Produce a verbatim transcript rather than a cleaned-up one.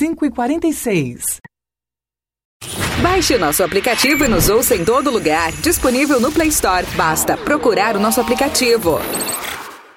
cinco e quarenta e seis. Baixe o nosso aplicativo e nos ouça em todo lugar. Disponível no Play Store. Basta procurar o nosso aplicativo.